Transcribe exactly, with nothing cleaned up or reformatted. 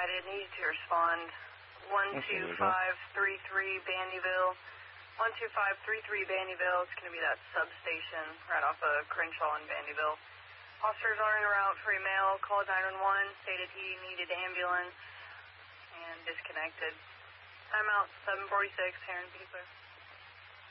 it needed to respond. one two five three three Bandyville. one two five three three Bandyville. It's going to be that substation right off of Crenshaw and Bandyville. Officers are en route for a male. Called nine one one. Stated he needed ambulance and disconnected. Time out seven forty-six. Heron Petersburg.